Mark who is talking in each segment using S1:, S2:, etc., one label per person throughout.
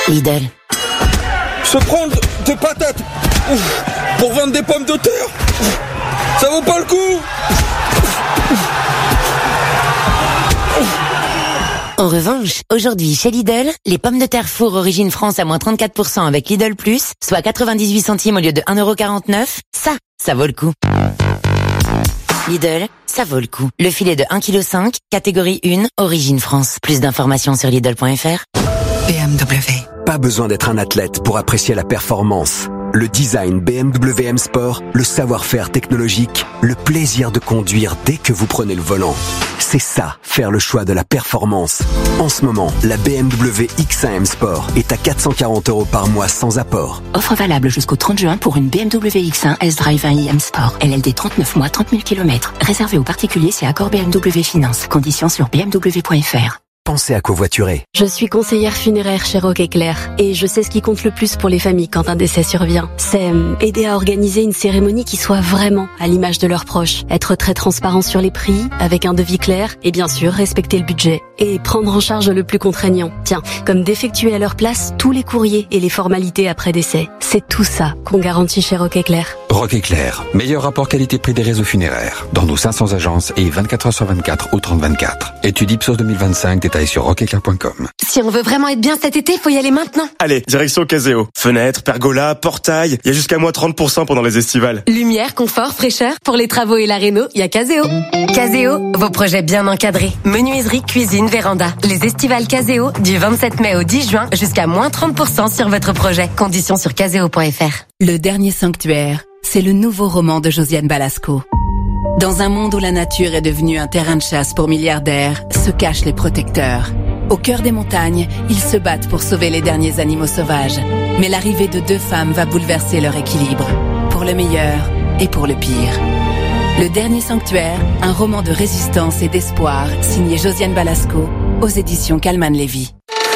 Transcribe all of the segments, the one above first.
S1: Lidl.
S2: Se prendre des patates pour vendre des pommes de terre, ça vaut pas le coup.
S1: En revanche, aujourd'hui chez Lidl, les pommes de terre four origine France à moins 34% avec Lidl Plus, soit 98 centimes au lieu de 1,49€, ça vaut le coup. Lidl, ça vaut le coup. Le filet de 1,5 kg, catégorie 1, origine France. Plus d'informations sur Lidl.fr.
S3: BMW.
S4: Pas besoin d'être un athlète pour apprécier la performance. Le design BMW M Sport, le savoir-faire technologique, le plaisir de conduire dès que vous prenez le volant. C'est ça, faire le choix de la performance. En ce moment, la BMW X1 M Sport est à 440€ par mois sans apport.
S3: Offre valable jusqu'au 30 juin pour une BMW X1 S-Drive 1i M Sport. LLD 39 mois, 30 000 km. Réservé aux particuliers, c'est accord BMW Finance. Conditions sur bmw.fr.
S4: Pensez à covoiturer.
S5: Je suis conseillère funéraire chez Rock Éclair et je sais ce qui compte le plus pour les familles quand un décès survient. C'est aider à organiser une cérémonie qui soit vraiment à l'image de leurs proches. Être très transparent sur les prix, avec un devis clair et bien sûr respecter le budget. Et prendre en charge le plus contraignant. Tiens, comme d'effectuer à leur place tous les courriers et les formalités après décès. C'est tout ça qu'on garantit chez Rock Éclair.
S6: Rock Éclair, meilleur rapport qualité-prix des réseaux funéraires. Dans nos 500 agences et 24h/24 au 30/24. Étude Ipsos 2025, détails sur rockeclair.com.
S7: Si on veut vraiment être bien cet été, faut y aller maintenant.
S8: Allez, direction Caseo. Fenêtres, pergola, portail, il y a jusqu'à moins 30% pendant les estivales.
S7: Lumière, confort, fraîcheur, pour les travaux et la réno, il y a Caseo. Caseo, vos projets bien encadrés. Menuiserie, cuisine, véranda. Les estivales Caseo, du 27 mai au 10 juin, jusqu'à moins 30% sur votre projet. Conditions sur caseo.fr.
S9: Le dernier sanctuaire, c'est le nouveau roman de Josiane Balasco. Dans un monde où la nature est devenue un terrain de chasse pour milliardaires, se cachent les protecteurs. Au cœur des montagnes, ils se battent pour sauver les derniers animaux sauvages. Mais l'arrivée de 2 femmes va bouleverser leur équilibre. Pour le meilleur et pour le pire. Le dernier sanctuaire, un roman de résistance et d'espoir, signé Josiane Balasco, aux éditions Calman Lévy.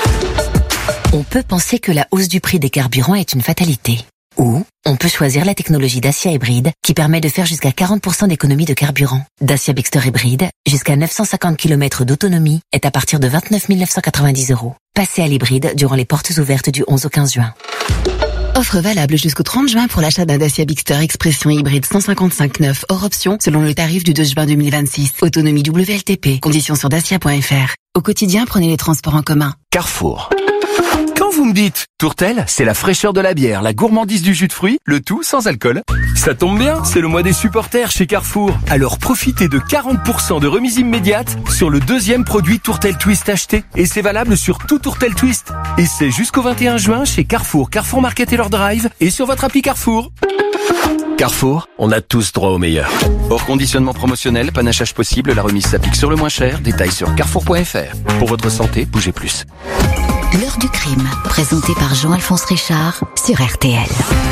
S1: On peut penser que la hausse du prix des carburants est une fatalité. Ou on peut choisir la technologie Dacia Hybride qui permet de faire jusqu'à 40% d'économie de carburant. Dacia Bigster Hybride, jusqu'à 950 km d'autonomie, est à partir de 29 990€. Passez à l'hybride durant les portes ouvertes du 11 au 15 juin.
S3: Offre valable jusqu'au 30 juin pour l'achat d'un Dacia Bigster Expression hybride 155/9 hors option selon le tarif du 2 juin 2026. Autonomie WLTP. Conditions sur dacia.fr. Au quotidien, prenez les transports en commun.
S10: Carrefour. Quand vous me dites Tourtel, c'est la fraîcheur de la bière, la gourmandise du jus de fruits, le tout sans alcool. Ça tombe bien, c'est le mois des supporters chez Carrefour. Alors profitez de 40% de remise immédiate sur le 2e produit Tourtel Twist acheté. Et c'est valable sur tout Tourtel Twist. Et c'est jusqu'au 21 juin chez Carrefour, Carrefour Market et leur drive et sur votre appli Carrefour. Carrefour, on a tous droit au meilleur. Hors conditionnement promotionnel, panachage possible, la remise s'applique sur le moins cher. Détails sur carrefour.fr. Pour votre santé, bougez plus.
S3: L'heure du crime, présenté par Jean-Alphonse Richard sur RTL.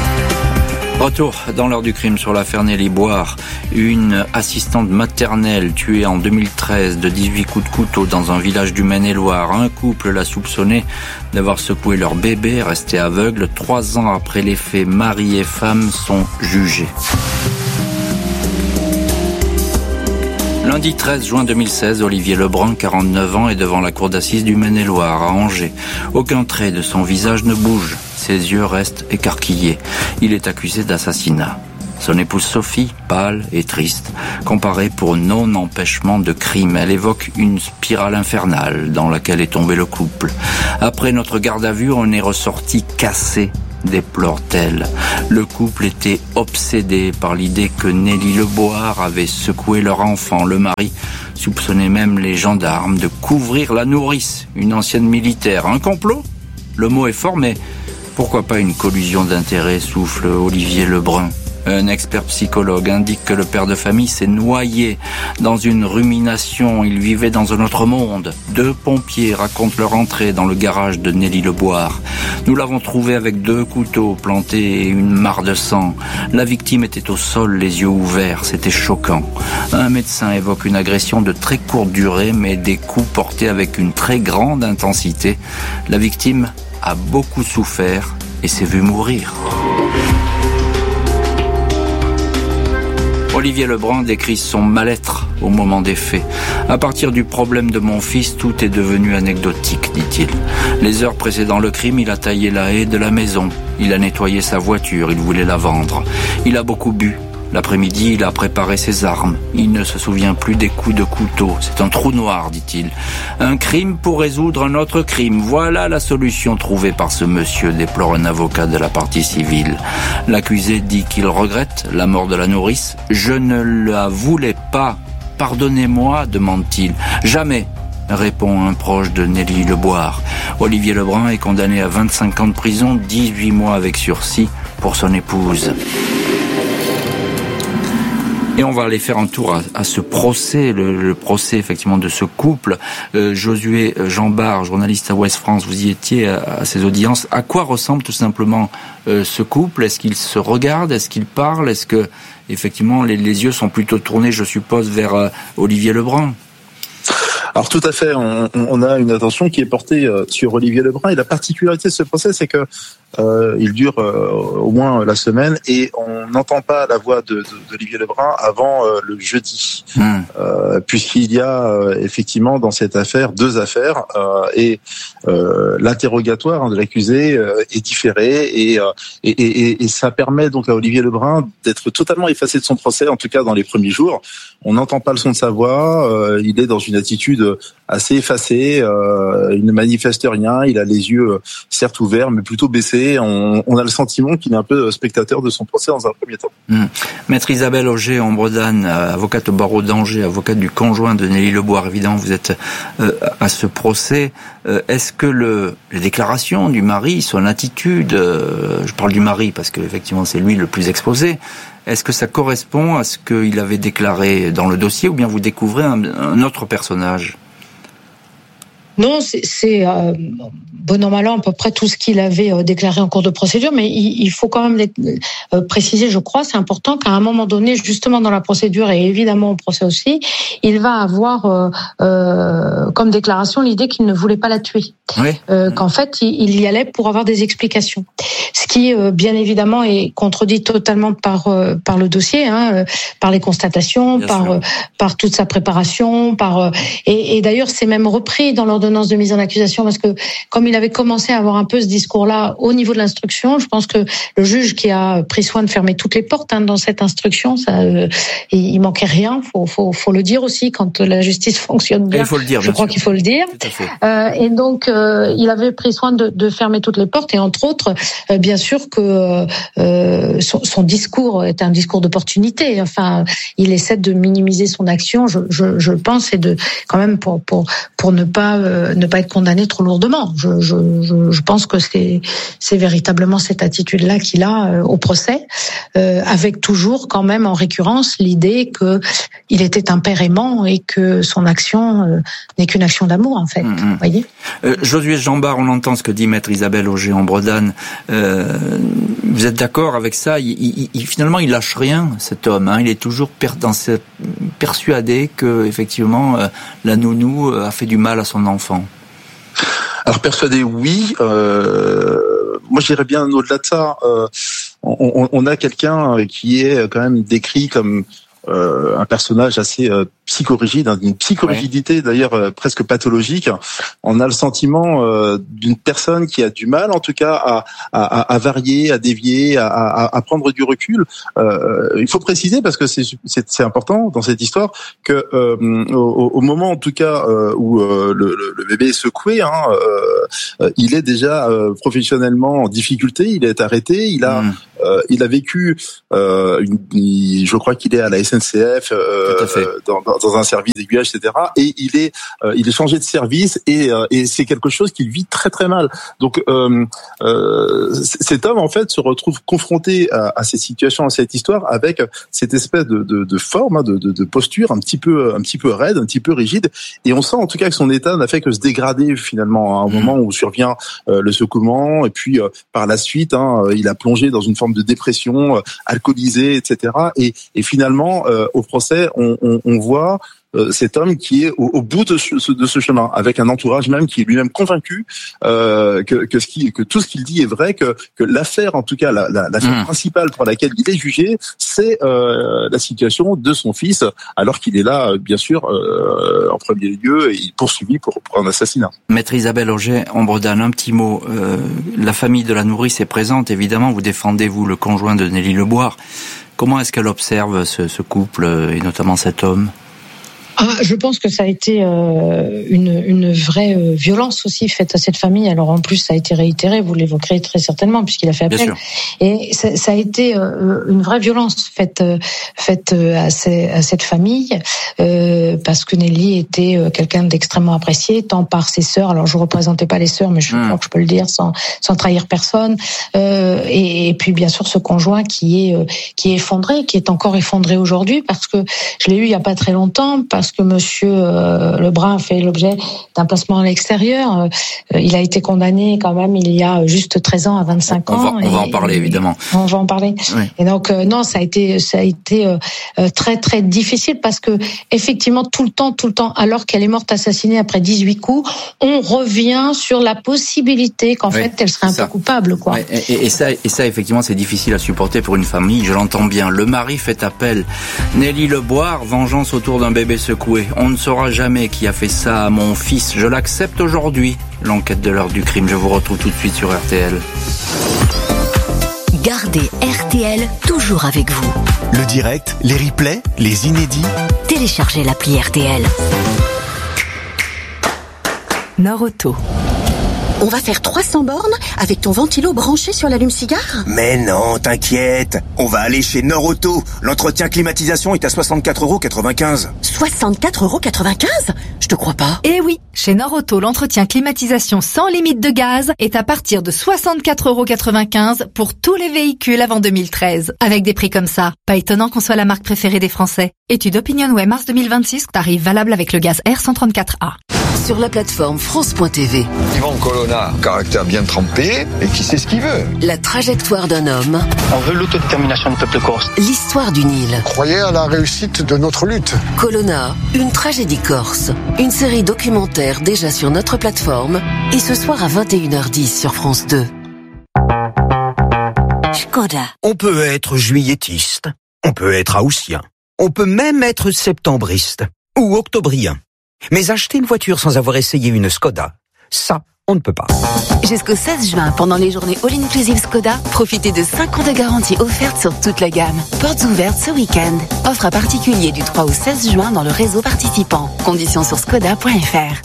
S11: Retour dans l'heure du crime sur l'affaire Nelly Boire. Une assistante maternelle tuée en 2013 de 18 coups de couteau dans un village du Maine-et-Loire. Un couple l'a soupçonné d'avoir secoué leur bébé, resté aveugle. 3 ans après les faits, mari et femme sont jugés. Lundi 13 juin 2016, Olivier Lebrun, 49 ans, est devant la cour d'assises du Maine-et-Loire, à Angers. Aucun trait de son visage ne bouge. Ses yeux restent écarquillés. Il est accusé d'assassinat. Son épouse Sophie, pâle et triste, comparée pour non-empêchement de crime. Elle évoque une spirale infernale dans laquelle est tombé le couple. Après notre garde à vue, on est ressorti cassé, déplore-t-elle. Le couple était obsédé par l'idée que Nelly Leboire avait secoué leur enfant. Le mari soupçonnait même les gendarmes de couvrir la nourrice, une ancienne militaire. Un complot ? Le mot est fort, mais pourquoi pas une collusion d'intérêts, souffle Olivier Lebrun. Un expert psychologue indique que le père de famille s'est noyé dans une rumination. Il vivait dans un autre monde. 2 pompiers racontent leur entrée dans le garage de Nelly Leboire. Nous l'avons trouvé avec 2 couteaux plantés et une mare de sang. La victime était au sol, les yeux ouverts. C'était choquant. Un médecin évoque une agression de très courte durée, mais des coups portés avec une très grande intensité. La victime a beaucoup souffert et s'est vue mourir. Olivier Lebrun décrit son mal-être au moment des faits. À partir du problème de mon fils, tout est devenu anecdotique, dit-il. Les heures précédant le crime, il a taillé la haie de la maison. Il a nettoyé sa voiture, il voulait la vendre. Il a beaucoup bu. L'après-midi, il a préparé ses armes. Il ne se souvient plus des coups de couteau. C'est un trou noir, dit-il. Un crime pour résoudre un autre crime. Voilà la solution trouvée par ce monsieur, déplore un avocat de la partie civile. L'accusé dit qu'il regrette la mort de la nourrice. Je ne la voulais pas. Pardonnez-moi, demande-t-il. Jamais, répond un proche de Nelly Leboire. Olivier Lebrun est condamné à 25 ans de prison, 18 mois avec sursis pour son épouse. Et on va aller faire un tour à ce procès, le procès effectivement de ce couple. Josué Jambard, journaliste à Ouest France, vous y étiez à ces audiences. À quoi ressemble tout simplement ce couple ? Est-ce qu'ils se regardent ? Est-ce qu'ils parlent ? Est-ce que effectivement les yeux sont plutôt tournés, je suppose, vers Olivier Lebrun ?
S12: Alors tout à fait, on a une attention qui est portée sur Olivier Lebrun, et la particularité de ce procès, c'est que il dure au moins la semaine, et on n'entend pas la voix d'Olivier Lebrun avant le jeudi, puisqu'il y a effectivement dans cette affaire deux affaires, et l'interrogatoire de l'accusé est différé, et ça permet donc à Olivier Lebrun d'être totalement effacé de son procès, en tout cas dans les premiers jours. On n'entend pas le son de sa voix, il est dans une attitude assez effacée, il ne manifeste rien, il a les yeux certes ouverts mais plutôt baissés. On a le sentiment qu'il est un peu spectateur de son procès dans un premier temps.
S11: Maître Isabelle Auger-Ambredane, avocate au barreau d'Angers, avocate du conjoint de Nelly Leboire, évidemment vous êtes à ce procès. Est-ce que les déclarations du mari, son attitude, je parle du mari parce que effectivement c'est lui le plus exposé, est-ce que ça correspond à ce qu'il avait déclaré dans le dossier, ou bien vous découvrez un autre personnage ?
S13: Non, c'est bon an mal an à peu près tout ce qu'il avait déclaré en cours de procédure, mais il faut quand même préciser, je crois, c'est important qu'à un moment donné, justement dans la procédure et évidemment au procès aussi, il va avoir comme déclaration l'idée qu'il ne voulait pas la tuer, qu'en fait il y allait pour avoir des explications, ce qui bien évidemment est contredit totalement par le dossier, par les constatations, par toute sa préparation, et d'ailleurs c'est même repris dans l'ordonnance de mise en accusation, parce que comme il avait commencé à avoir un peu ce discours-là au niveau de l'instruction, je pense que le juge qui a pris soin de fermer toutes les portes dans cette instruction, il manquait rien. Faut le dire aussi quand la justice fonctionne bien.
S11: Il faut le dire,
S13: je crois qu'il faut le dire. Et donc il avait pris soin de fermer toutes les portes, et entre autres, bien sûr que son discours est un discours d'opportunité. Enfin, il essaie de minimiser son action, je pense, et de quand même pour ne pas être condamné trop lourdement. Je pense que c'est véritablement cette attitude-là qu'il a au procès, avec toujours quand même en récurrence l'idée que il était un père aimant et que son action n'est qu'une action d'amour, en fait. Vous voyez.
S11: Josué Jambard, on entend ce que dit maître Isabelle Auger-Ambredane. Vous êtes d'accord avec ça ? Finalement, il lâche rien, cet homme. Il est toujours persuadé que effectivement la nounou a fait du mal à son enfant.
S12: Alors persuadé, oui. Moi, je dirais bien au-delà de ça. On a quelqu'un qui est quand même décrit comme un personnage assez psychorigide, d'une psychorigidité d'ailleurs presque pathologique. On a le sentiment d'une personne qui a du mal, en tout cas, à varier, à dévier, à prendre du recul. Il faut préciser, parce que c'est important dans cette histoire, que au moment, en tout cas, où le bébé est secoué, il est déjà professionnellement en difficulté. Il est arrêté. Il a vécu. Je crois qu'il est à la SNCF dans un service d'aiguillage, etc. Et il est changé de service, et c'est quelque chose qu'il vit très très mal. Donc cet homme en fait se retrouve confronté à ces situations, à cette histoire, avec cette espèce de forme, de posture un petit peu raide, un petit peu rigide. Et on sent en tout cas que son état n'a fait que se dégrader finalement à un moment où survient le secouement, et puis par la suite, il a plongé dans une forme de dépression, alcoolisé, etc. Et finalement, au procès, on voit cet homme qui est au bout de ce chemin, avec un entourage même qui est lui-même convaincu que tout ce qu'il dit est vrai, que l'affaire, en tout cas l'affaire principale pour laquelle il est jugé, c'est la situation de son fils, alors qu'il est là, bien sûr, en premier lieu, et il est poursuivi pour un assassinat.
S11: Maître Isabelle Auger, Ombre d'Anne, un petit mot. La famille de la nourrice est présente, évidemment. Vous défendez, vous, le conjoint de Nelly Leboire. Comment est-ce qu'elle observe ce couple, et notamment cet homme ?
S13: Je pense que ça a été une vraie violence aussi faite à cette famille. Alors en plus, ça a été réitéré, vous l'évoquerez très certainement, puisqu'il a fait appel. Et ça a été une vraie violence faite à cette famille, parce que Nelly était quelqu'un d'extrêmement apprécié, tant par ses sœurs. Alors je représentais pas les sœurs, mais je crois que je peux le dire sans trahir personne. Et puis bien sûr ce conjoint qui est effondré, qui est encore effondré aujourd'hui, parce que je l'ai eu il y a pas très longtemps, parce que Monsieur Lebrun a fait l'objet d'un placement à l'extérieur. Il a été condamné quand même il y a juste 13 ans à 25 ans.
S11: On va en parler évidemment.
S13: On va en parler. Oui. Et donc non, ça a été très très difficile, parce que effectivement tout le temps, alors qu'elle est morte assassinée après 18 coups, on revient sur la possibilité qu'en fait elle serait un peu coupable, quoi.
S11: Ouais, et ça effectivement c'est difficile à supporter pour une famille. Je l'entends bien. Le mari fait appel. Nelly Leboire, vengeance autour d'un bébé secoué. On ne saura jamais qui a fait ça à mon fils. Je l'accepte aujourd'hui. L'enquête de l'heure du crime. Je vous retrouve tout de suite sur RTL.
S1: Gardez RTL toujours avec vous.
S14: Le direct, les replays, les inédits.
S1: Téléchargez l'appli RTL.
S15: Norauto.
S16: On va faire 300 bornes avec ton ventilo branché sur l'allume-cigare ?
S17: Mais non, t'inquiète. On va aller chez Norauto. L'entretien climatisation est à 64,95 €.
S16: 64,95 €? Je te crois pas.
S15: Eh oui, chez Norauto, l'entretien climatisation sans limite de gaz est à partir de 64,95 € pour tous les véhicules avant 2013. Avec des prix comme ça, pas étonnant qu'on soit la marque préférée des Français. Étude OpinionWay mars 2026, tarif valable avec le gaz R134A.
S16: Sur la plateforme France.tv.
S18: Yvan Colonna, caractère bien trempé et qui sait ce qu'il veut.
S16: La trajectoire d'un homme.
S19: On veut l'autodétermination du peuple corse.
S16: L'histoire du Nil.
S18: Croyez à la réussite de notre lutte.
S16: Colonna, une tragédie corse. Une série documentaire déjà sur notre plateforme et ce soir à 21h10 sur France 2.
S1: Skoda.
S20: On peut être juilletiste, on peut être haussien, on peut même être septembriste ou octobrien. Mais acheter une voiture sans avoir essayé une Skoda, ça, on ne peut pas.
S3: Jusqu'au 16 juin, pendant les journées All-Inclusive Skoda, profitez de 5 ans de garantie offerte sur toute la gamme. Portes ouvertes ce week-end. Offre à particulier du 3 au 16 juin dans le réseau participant. Conditions sur skoda.fr.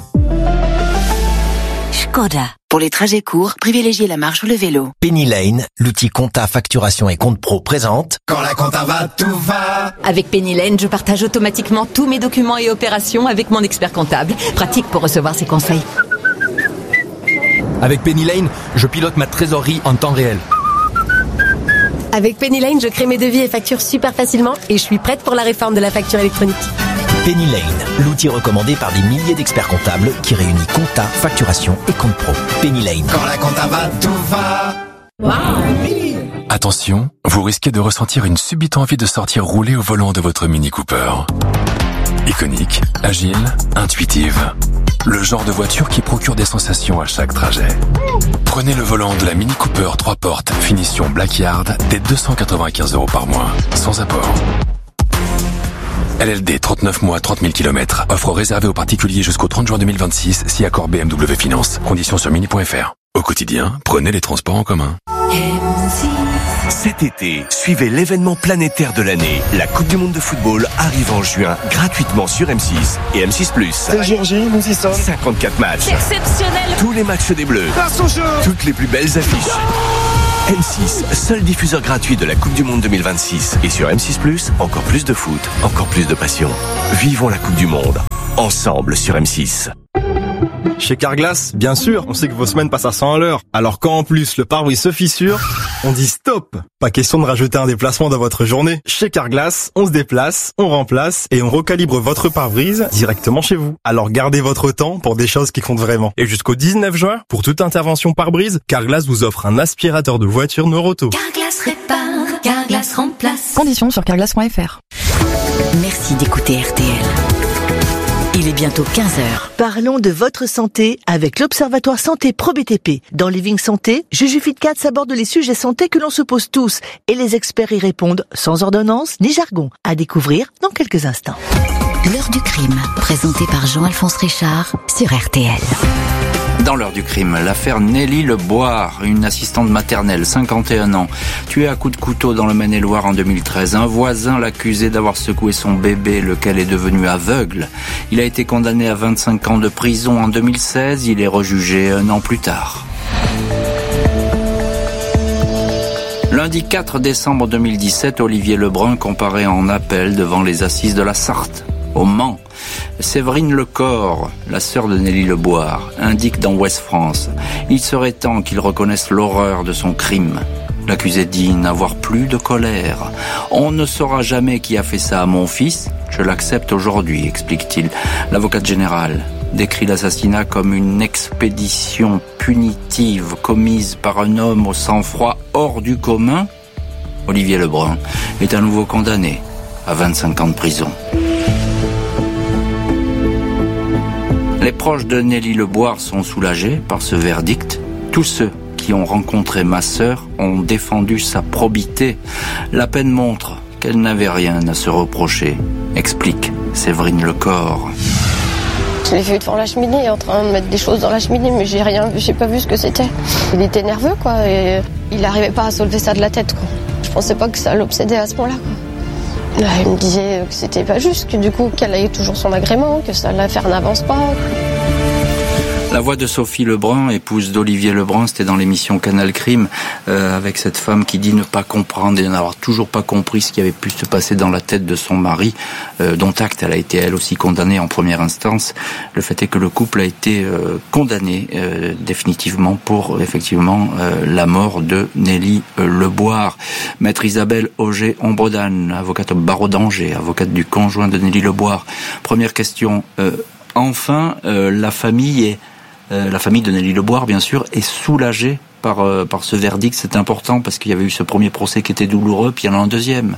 S1: Skoda.
S3: Pour les trajets courts, privilégiez la marche ou le vélo.
S14: Penny Lane, l'outil compta, facturation et compte pro présente.
S21: Quand la compta va, tout va.
S22: Avec Penny Lane, je partage automatiquement tous mes documents et opérations avec mon expert comptable. Pratique pour recevoir ses conseils.
S10: Avec Penny Lane, je pilote ma trésorerie en temps réel.
S7: Avec Penny Lane, je crée mes devis et factures super facilement et je suis prête pour la réforme de la facture électronique.
S14: Penny Lane, l'outil recommandé par des milliers d'experts comptables qui réunit compta, facturation et compte pro. Penny Lane.
S21: Quand la compta va, tout va. Wow.
S23: Attention, vous risquez de ressentir une subite envie de sortir rouler au volant de votre Mini Cooper. Iconique, agile, intuitive. Le genre de voiture qui procure des sensations à chaque trajet. Prenez le volant de la Mini Cooper 3 portes, finition Blackyard, dès 295 € par mois, sans apport. LLD 39 mois, 30 000 km. Offre réservée aux particuliers jusqu'au 30 juin 2026, si accord BMW Finance. Conditions sur mini.fr. Au quotidien, prenez les transports en commun.
S24: Cet été, suivez l'événement planétaire de l'année. La Coupe du Monde de football arrive en juin, gratuitement sur M6 et M6+.
S21: C'est Géorgie, nous y sommes.
S24: 54 matchs.
S22: C'est exceptionnel.
S24: Tous les matchs des Bleus. Toutes les plus belles affiches. M6, seul diffuseur gratuit de la Coupe du Monde 2026. Et sur M6+, encore plus de foot, encore plus de passion. Vivons la Coupe du Monde, ensemble sur M6.
S25: Chez Carglass, bien sûr, on sait que vos semaines passent à 100 à l'heure. Alors quand en plus le pare-brise se fissure, on dit stop. Pas question de rajouter un déplacement dans votre journée. Chez Carglass, on se déplace, on remplace et on recalibre votre pare-brise directement chez vous. Alors gardez votre temps pour des choses qui comptent vraiment. Et jusqu'au 19 juin, pour toute intervention pare-brise, Carglass vous offre un aspirateur de voiture Norauto.
S1: Carglass répare, Carglass remplace.
S15: Conditions sur carglass.fr.
S1: Merci d'écouter RTL. Il est bientôt 15h.
S2: Parlons de votre santé avec l'Observatoire Santé ProBTP. Dans Living Santé, Juju Fitcat aborde les sujets santé que l'on se pose tous et les experts y répondent sans ordonnance ni jargon. À découvrir dans quelques instants.
S1: L'heure du crime, présentée par Jean-Alphonse Richard sur RTL.
S11: Dans l'heure du crime, l'affaire Nelly Leboire, une assistante maternelle, 51 ans, tuée à coups de couteau dans le Maine-et-Loire en 2013. Un voisin l'accusait d'avoir secoué son bébé, lequel est devenu aveugle. Il a été condamné à 25 ans de prison en 2016. Il est rejugé 1 an plus tard. Lundi 4 décembre 2017, Olivier Lebrun comparaît en appel devant les assises de la Sarthe, au Mans. Séverine Lecor, la sœur de Nelly Leboire, indique dans Ouest France « Il serait temps qu'il reconnaisse l'horreur de son crime ». L'accusé dit n'avoir plus de colère. « On ne saura jamais qui a fait ça à mon fils, je l'accepte aujourd'hui », explique-t-il. L'avocate générale décrit l'assassinat comme une expédition punitive commise par un homme au sang-froid hors du commun. Olivier Lebrun est à nouveau condamné à 25 ans de prison. Les proches de Nelly Leboire sont soulagés par ce verdict. Tous ceux qui ont rencontré ma sœur ont défendu sa probité. La peine montre qu'elle n'avait rien à se reprocher, explique Séverine Lecor.
S4: Je l'ai vu devant la cheminée, en train de mettre des choses dans la cheminée, mais j'ai pas vu ce que c'était. Il était nerveux, quoi, et il n'arrivait pas à soulever ça de la tête, quoi. Je pensais pas que ça l'obsédait à ce point-là, quoi. Il me disait que c'était pas juste, que du coup qu'elle ait toujours son agrément, que ça l'affaire n'avance pas.
S11: La voix de Sophie Lebrun, épouse d'Olivier Lebrun, c'était dans l'émission Canal Crime, avec cette femme qui dit ne pas comprendre et n'avoir toujours pas compris ce qui avait pu se passer dans la tête de son mari, dont acte, elle a été elle aussi condamnée en première instance. Le fait est que le couple a été condamné définitivement pour effectivement la mort de Nelly Leboire. Maître Isabelle Auger-Ombredan, avocate au barreau d'Angers, avocate du conjoint de Nelly Leboire. Première question, enfin la famille de Nelly Leboire, bien sûr, est soulagée par ce verdict. C'est important parce qu'il y avait eu ce premier procès qui était douloureux, puis il y en a un deuxième.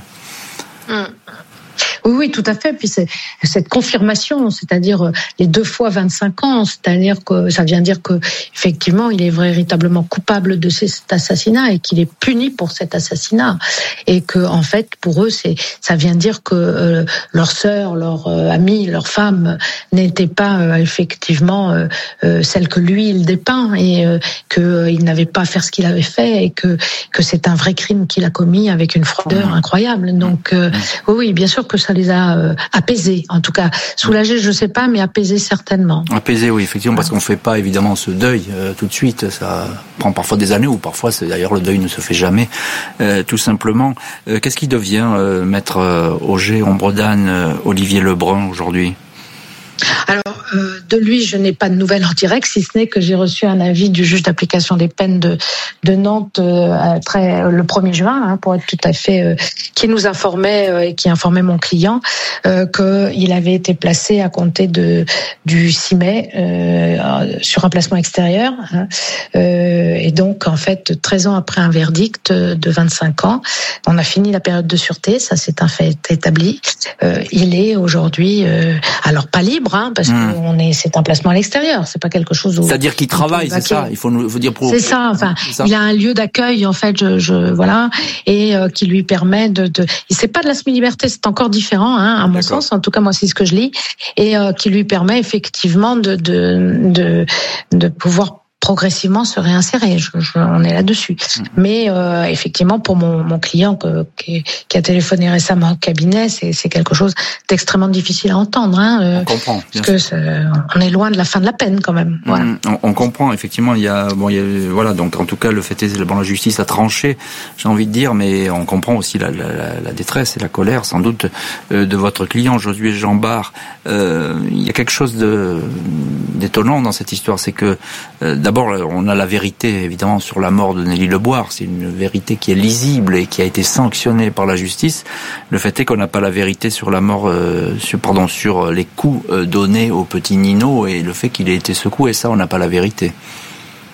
S13: Oui, tout à fait. Puis c'est cette confirmation, c'est-à-dire les 2 fois 25 ans, c'est-à-dire que ça vient dire que effectivement il est véritablement coupable de cet assassinat et qu'il est puni pour cet assassinat, et que en fait pour eux ça vient dire que leur sœur, leur amie, leur femme n'était pas effectivement celle que lui il dépeint, et que il n'avait pas à faire ce qu'il avait fait, et que c'est un vrai crime qu'il a commis avec une froideur incroyable. Donc oui, bien sûr que ça les a apaisés, en tout cas soulagés, je sais pas, mais apaisés certainement.
S11: Apaisés, oui, effectivement, parce qu'on fait pas évidemment ce deuil tout de suite. Ça prend parfois des années, ou parfois d'ailleurs le deuil ne se fait jamais, tout simplement. Qu'est-ce qui devient maître Auger-Ombredan, Olivier Lebrun aujourd'hui?
S13: Alors, de lui, je n'ai pas de nouvelles en direct, si ce n'est que j'ai reçu un avis du juge d'application des peines de Nantes le 1er juin, pour être tout à fait, qui nous informait et qui informait mon client qu'il avait été placé à compter du 6 mai sur un placement extérieur. Et donc, en fait, 13 ans après un verdict de 25 ans, on a fini la période de sûreté, ça c'est un fait établi. Il est aujourd'hui, alors pas libre, parce que c'est un placement à l'extérieur, c'est pas quelque chose où...
S11: C'est-à-dire qu'il travaille, c'est ça. Il faut dire pour...
S13: C'est ça. Enfin, il a un lieu d'accueil, en fait, voilà, et qui lui permet de. C'est pas de la semi-liberté, c'est encore différent, à mon sens. En tout cas, moi, c'est ce que je lis, et qui lui permet effectivement de pouvoir progressivement se réinsérer. On est là-dessus. Mais effectivement, pour mon client qui a téléphoné récemment au cabinet, c'est quelque chose d'extrêmement difficile à entendre.
S11: On comprend.
S13: Parce que on est loin de la fin de la peine quand même. Voilà.
S11: On comprend effectivement. Il y a voilà. Donc en tout cas, le fait est que la justice a tranché. J'ai envie de dire, mais on comprend aussi la détresse et la colère, sans doute, de votre client Josué Jambard. Il y a quelque chose d'étonnant dans cette histoire, c'est que d'abord, on a la vérité, évidemment, sur la mort de Nelly Leboire. C'est une vérité qui est lisible et qui a été sanctionnée par la justice. Le fait est qu'on n'a pas la vérité sur la mort, sur les coups donnés au petit Nino et le fait qu'il ait été secoué. Ça, on n'a pas la vérité.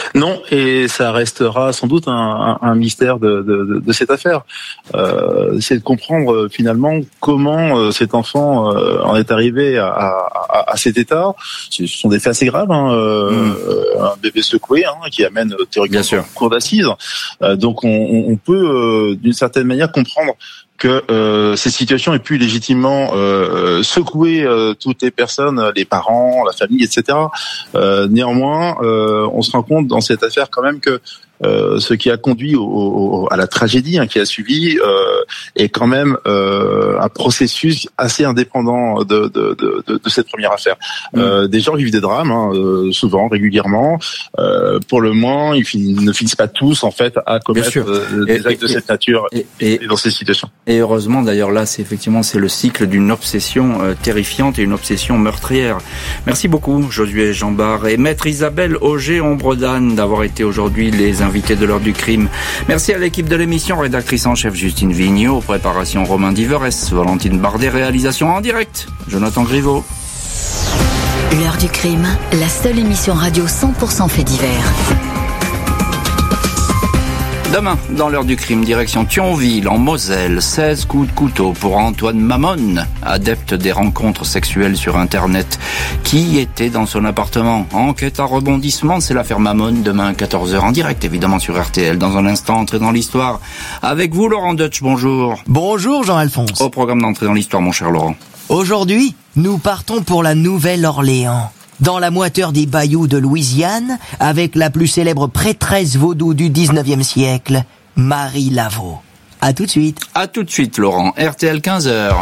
S5: Non, et ça restera sans doute un mystère de cette affaire. C'est de comprendre finalement comment cet enfant en est arrivé à cet état. Ce sont des faits assez graves, un bébé secoué qui amène théoriquement en cour d'assises. Donc on peut d'une certaine manière comprendre que cette situation ait pu légitimement secouer toutes les personnes, les parents, la famille, etc. Néanmoins, on se rend compte dans cette affaire quand même que ce qui a conduit à la tragédie qui a suivi est quand même un processus assez indépendant de cette première affaire. Des gens vivent des drames, souvent, régulièrement. Pour le moins, ils ne finissent pas tous en fait à commettre des actes de cette nature et dans ces situations.
S11: Et heureusement, d'ailleurs, là, c'est le cycle d'une obsession terrifiante et une obsession meurtrière. Merci beaucoup, Josué Jambard et Maître Isabelle Auger-Ombredan d'avoir été aujourd'hui les invités de l'heure du crime. Merci à l'équipe de l'émission, rédactrice en chef Justine Vigneault, préparation Romain Diverès, Valentine Bardet, réalisation en direct, Jonathan Griveaux.
S1: L'heure du crime, la seule émission radio 100% fait divers.
S11: Demain, dans l'heure du crime, direction Thionville, en Moselle, 16 coups de couteau pour Antoine Mamon, adepte des rencontres sexuelles sur Internet. Qui était dans son appartement? Enquête à rebondissement, c'est l'affaire Mamon, demain à 14h, en direct évidemment sur RTL. Dans un instant, entrée dans l'histoire. Avec vous, Laurent Deutsch, bonjour.
S6: Bonjour Jean-Alphonse.
S11: Au programme d'entrée dans l'histoire, mon cher Laurent.
S6: Aujourd'hui, nous partons pour la Nouvelle-Orléans. Dans la moiteur des bayous de Louisiane, avec la plus célèbre prêtresse vaudou du 19e siècle, Marie Laveau. À tout de suite.
S11: À tout de suite, Laurent. RTL 15h.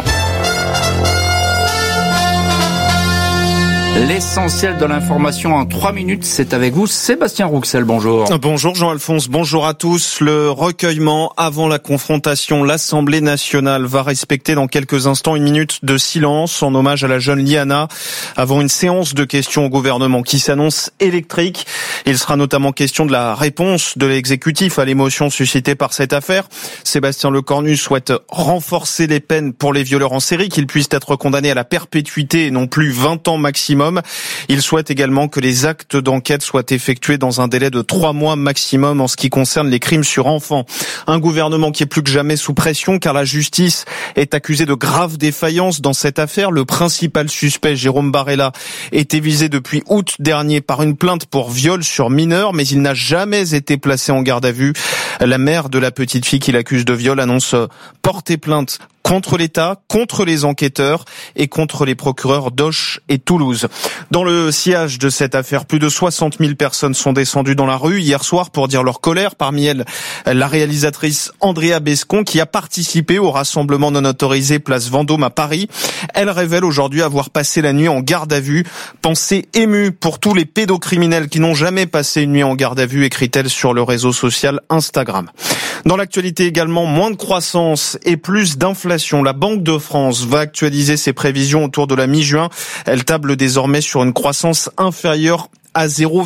S11: L'essentiel de l'information en 3 minutes, c'est avec vous, Sébastien Rouxel, bonjour.
S8: Bonjour Jean-Alphonse, bonjour à tous. Le recueillement avant la confrontation, l'Assemblée nationale va respecter dans quelques instants une minute de silence en hommage à la jeune Liana, avant une séance de questions au gouvernement qui s'annonce électrique. Il sera notamment question de la réponse de l'exécutif à l'émotion suscitée par cette affaire. Sébastien Lecornu souhaite renforcer les peines pour les violeurs en série, qu'ils puissent être condamnés à la perpétuité et non plus 20 ans maximum. Il souhaite également que les actes d'enquête soient effectués dans un délai de 3 mois maximum en ce qui concerne les crimes sur enfants. Un gouvernement qui est plus que jamais sous pression car la justice est accusée de graves défaillances dans cette affaire. Le principal suspect, Jérôme Barella, était visé depuis août dernier par une plainte pour viol sur mineur, mais il n'a jamais été placé en garde à vue. La mère de la petite fille qu'il accuse de viol annonce porter plainte contre l'État, contre les enquêteurs et contre les procureurs d'Auch et Toulouse. Dans le sillage de cette affaire, plus de 60 000 personnes sont descendues dans la rue hier soir pour dire leur colère. Parmi elles, la réalisatrice Andrea Bescon qui a participé au rassemblement non autorisé place Vendôme à Paris. Elle révèle aujourd'hui avoir passé la nuit en garde à vue. Pensée émue pour tous les pédocriminels qui n'ont jamais passé une nuit en garde à vue, écrit-elle sur le réseau social Instagram. Dans l'actualité également, moins de croissance et plus d'inflation. La Banque de France va actualiser ses prévisions autour de la mi-juin. Elle table désormais sur une croissance inférieure à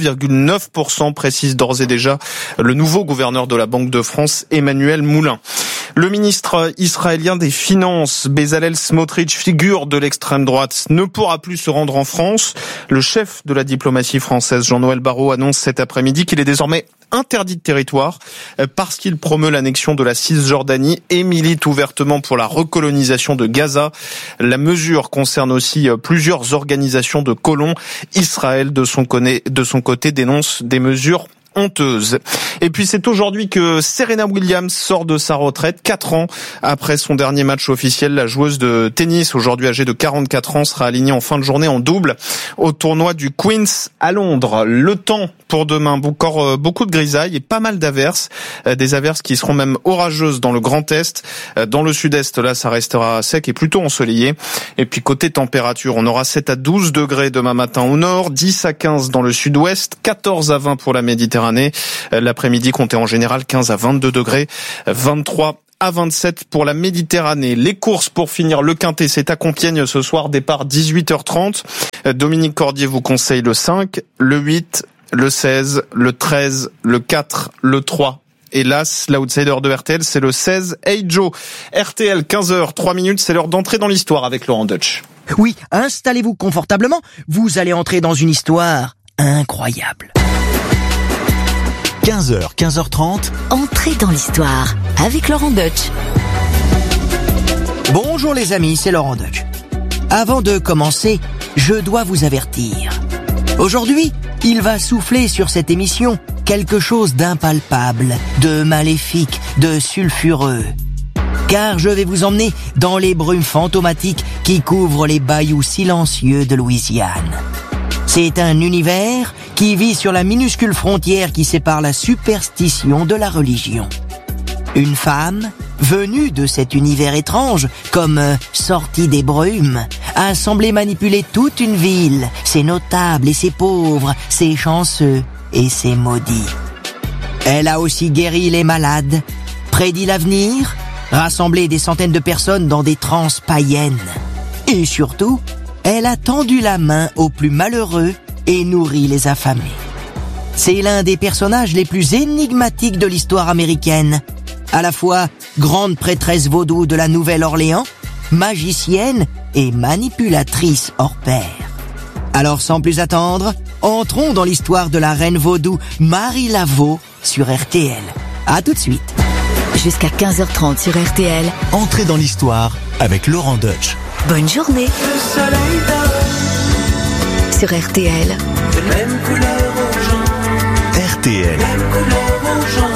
S8: 0,9%, précise d'ores et déjà le nouveau gouverneur de la Banque de France, Emmanuel Moulin. Le ministre israélien des Finances, Bezalel Smotrich, figure de l'extrême droite, ne pourra plus se rendre en France. Le chef de la diplomatie française, Jean-Noël Barrot, annonce cet après-midi qu'il est désormais interdit de territoire parce qu'il promeut l'annexion de la Cisjordanie et milite ouvertement pour la recolonisation de Gaza. La mesure concerne aussi plusieurs organisations de colons. Israël, de son côté, dénonce des mesures honteuse. Et puis c'est aujourd'hui que Serena Williams sort de sa retraite, 4 ans après son dernier match officiel. La joueuse de tennis, aujourd'hui âgée de 44 ans, sera alignée en fin de journée en double au tournoi du Queen's à Londres. Le temps pour demain, encore beaucoup de grisailles et pas mal d'averses, des averses qui seront même orageuses dans le Grand Est. Dans le Sud-Est, là, ça restera sec et plutôt ensoleillé. Et puis côté température, on aura 7 à 12 degrés demain matin au nord, 10 à 15 dans le Sud-Ouest, 14 à 20 pour la Méditerranée. L'après-midi comptait en général 15 à 22 degrés, 23 à 27 pour la Méditerranée. Les courses pour finir le Quintet, c'est à Compiègne ce soir, départ 18h30. Dominique Cordier vous conseille le 5, le 8, le 16, le 13, le 4, le 3. Hélas, l'outsider de RTL, c'est le 16, Hey Joe. RTL, 15h, 3 minutes, c'est l'heure d'entrer dans l'histoire avec Laurent Deutsch.
S6: Oui, installez-vous confortablement, vous allez entrer dans une histoire incroyable.
S14: 15h, 15h30.
S1: Entrez dans l'histoire avec Laurent Deutsch.
S6: Bonjour les amis, c'est Laurent Deutsch. Avant de commencer, je dois vous avertir. Aujourd'hui, il va souffler sur cette émission quelque chose d'impalpable, de maléfique, de sulfureux. Car je vais vous emmener dans les brumes fantomatiques qui couvrent les bayous silencieux de Louisiane. C'est un univers qui vit sur la minuscule frontière qui sépare la superstition de la religion. Une femme, venue de cet univers étrange, comme sortie des brumes, a semblé manipuler toute une ville, ses notables et ses pauvres, ses chanceux et ses maudits. Elle a aussi guéri les malades, prédit l'avenir, rassemblé des centaines de personnes dans des transes païennes. Et surtout, elle a tendu la main aux plus malheureux et nourri les affamés. C'est l'un des personnages les plus énigmatiques de l'histoire américaine. À la fois grande prêtresse vaudou de la Nouvelle-Orléans, magicienne et manipulatrice hors pair. Alors sans plus attendre, entrons dans l'histoire de la reine vaudou Marie Laveau sur RTL. À tout de suite.
S1: Jusqu'à 15h30 sur RTL.
S14: Entrez dans l'histoire avec Laurent Deutsch.
S1: Bonne journée.
S21: Le soleil dort.
S1: Sur RTL.
S21: De même couleur aux gens.
S14: RTL.
S21: Même couleur aux gens.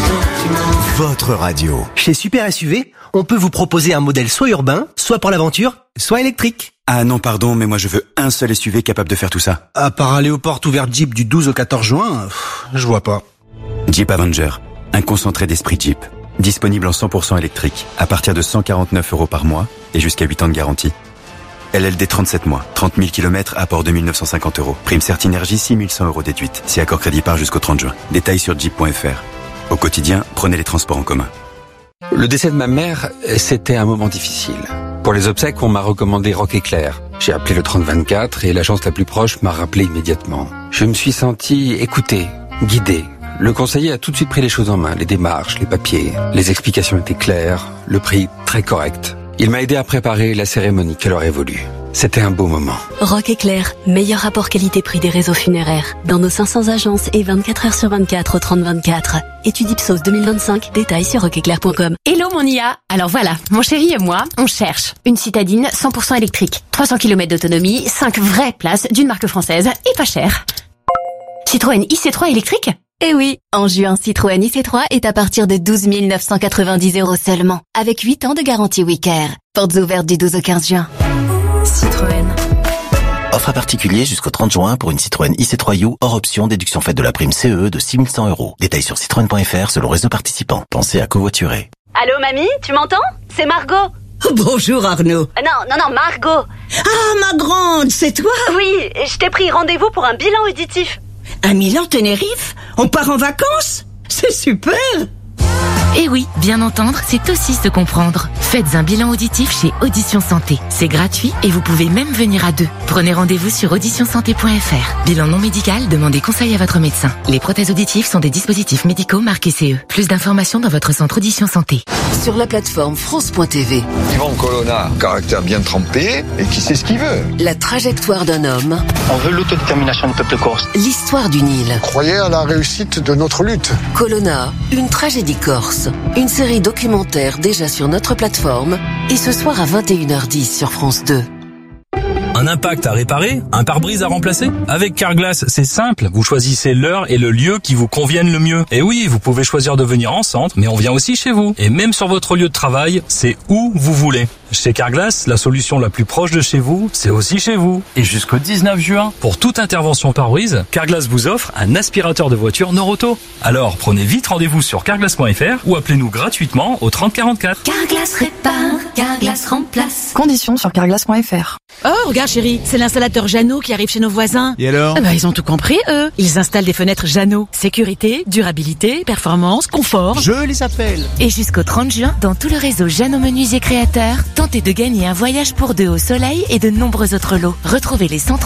S14: Votre radio.
S9: Chez Super SUV, on peut vous proposer un modèle soit urbain, soit pour l'aventure, soit électrique.
S12: Ah non, pardon, mais moi je veux un seul SUV capable de faire tout ça.
S9: À part aller aux portes ouvertes Jeep du 12 au 14 juin, je vois pas.
S12: Jeep Avenger, un concentré d'esprit Jeep. Disponible en 100% électrique, à partir de 149 € par mois et jusqu'à 8 ans de garantie. LLD 37 mois, 30 000 km, apport 2 950 €. Prime Certinergie, 6 100 € déduite. Si accord crédit part jusqu'au 30 juin. Détails sur jeep.fr. Au quotidien, prenez les transports en commun.
S17: Le décès de ma mère, c'était un moment difficile. Pour les obsèques, on m'a recommandé Rock Éclair. J'ai appelé le 3024 et l'agence la plus proche m'a rappelé immédiatement. Je me suis senti écouté, guidé. Le conseiller a tout de suite pris les choses en main, les démarches, les papiers. Les explications étaient claires, le prix très correct. Il m'a aidé à préparer la cérémonie qu'elle aurait voulu. C'était un beau moment.
S18: Rock Éclair, meilleur rapport qualité-prix des réseaux funéraires. Dans nos 500 agences et 24 heures sur 24 au 3024. Étude Ipsos 2025, détails sur rockeclair.com.
S19: Hello mon IA. Alors voilà, mon chéri et moi, on cherche une citadine 100% électrique. 300 km d'autonomie, 5 vraies places d'une marque française et pas cher. Citroën IC3 électrique ?
S18: Eh oui, en juin, Citroën IC3 est à partir de 12 990 € seulement, avec 8 ans de garantie Wicker. Portes ouvertes du 12 au 15 juin.
S19: Citroën.
S14: Offre à particulier jusqu'au 30 juin pour une Citroën IC3U hors option déduction faite de la prime CE de 6 100 €. Détails sur citroën.fr selon réseau participant. Pensez à covoiturer.
S26: Allô mamie, tu m'entends? C'est Margot.
S27: Bonjour Arnaud.
S26: Non, Margot.
S27: Ah ma grande, c'est toi?
S26: Oui, je t'ai pris rendez-vous pour un bilan auditif.
S27: À Milan-Tenerife? On part en vacances? C'est super!
S7: Et oui, bien entendre, c'est aussi se comprendre. Faites un bilan auditif chez Audition Santé. C'est gratuit et vous pouvez même venir à deux. Prenez rendez-vous sur auditionsanté.fr. Bilan non médical, demandez conseil à votre médecin. Les prothèses auditives sont des dispositifs médicaux marqués CE. Plus d'informations dans votre centre Audition Santé.
S16: Sur la plateforme France.tv.
S28: Yvan Colonna, caractère bien trempé et qui sait ce qu'il veut.
S16: La trajectoire d'un homme.
S28: On veut l'autodétermination du peuple corse.
S16: L'histoire du Nil.
S28: Croyez à la réussite de notre lutte.
S16: Colonna, une tragédie corse. Une série documentaire déjà sur notre plateforme et ce soir à 21h10 sur France 2.
S29: Un impact à réparer? Un pare-brise à remplacer? Avec Carglass, c'est simple. Vous choisissez l'heure et le lieu qui vous conviennent le mieux. Et oui, vous pouvez choisir de venir en centre, mais on vient aussi chez vous. Et même sur votre lieu de travail, c'est où vous voulez. Chez Carglass, la solution la plus proche de chez vous, c'est aussi chez vous. Et jusqu'au 19 juin, pour toute intervention pare-brise, Carglass vous offre un aspirateur de voiture Noroto. Alors, prenez vite rendez-vous sur carglass.fr ou appelez-nous gratuitement au 30 44.
S18: Carglass répare, Carglass remplace.
S30: Conditions sur carglass.fr.
S31: Oh, regarde chérie, c'est l'installateur Jeannot qui arrive chez nos voisins.
S25: Et alors?
S31: Ils ont tout compris, eux. Ils installent des fenêtres Jeannot. Sécurité, durabilité, performance, confort.
S25: Je les appelle.
S7: Et jusqu'au 30 juin, dans tout le réseau Jeannot Menuisier Créateur, tentez de gagner un voyage pour deux au soleil et de nombreux autres lots. Retrouvez les centres